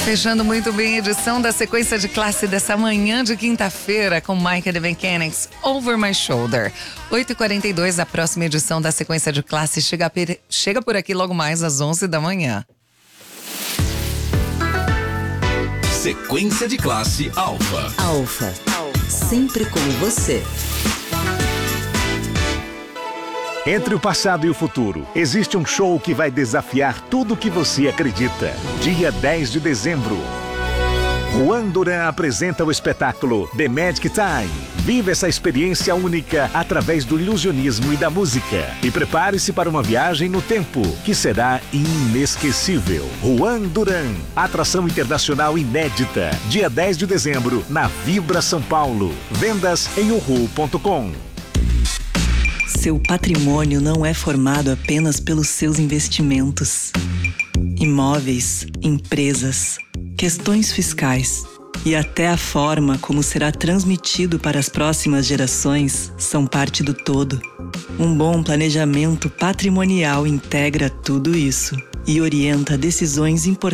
Fechando muito bem a edição da sequência de classe dessa manhã de quinta-feira com Mike and the Mechanics, Over My Shoulder. 8h42, a próxima edição da sequência de classe chega por aqui logo mais às 11 da manhã. Sequência de classe Alfa. Alfa. Sempre com você. Entre o passado e o futuro, existe um show que vai desafiar tudo que você acredita. Dia 10 de dezembro. Juan Duran apresenta o espetáculo The Magic Time. Viva essa experiência única através do ilusionismo e da música. E prepare-se para uma viagem no tempo, que será inesquecível. Juan Duran, atração internacional inédita. Dia 10 de dezembro, na Vibra São Paulo. Vendas em uhu.com. Seu patrimônio não é formado apenas pelos seus investimentos. Imóveis, empresas, questões fiscais e até a forma como será transmitido para as próximas gerações são parte do todo. Um bom planejamento patrimonial integra tudo isso e orienta decisões importantes